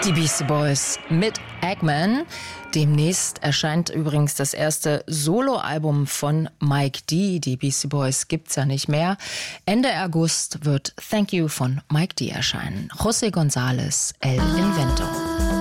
Die Beastie Boys mit Eggman. Demnächst erscheint übrigens das erste Soloalbum von Mike D. Die Beastie Boys gibt's ja nicht mehr. Ende August wird Thank You von Mike D. erscheinen. José González, El Invento.